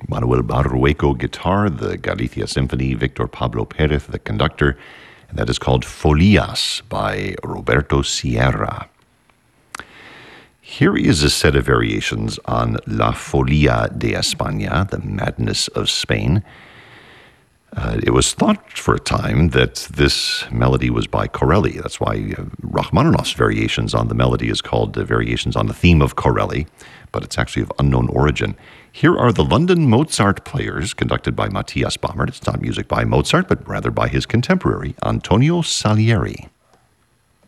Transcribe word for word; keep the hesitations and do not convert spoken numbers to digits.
Manuel Barrueco guitar, the Galicia Symphony, Victor Pablo Perez, the conductor, and that is called Folias by Roberto Sierra. Here is a set of variations on La Folia de España, the Madness of Spain. Uh, it was thought for a time that this melody was by Corelli. That's why uh, Rachmaninoff's variations on the melody is called uh, Variations on the Theme of Corelli, but it's actually of unknown origin. Here are the London Mozart Players, conducted by Matthias Baumert. It's not music by Mozart, but rather by his contemporary, Antonio Salieri.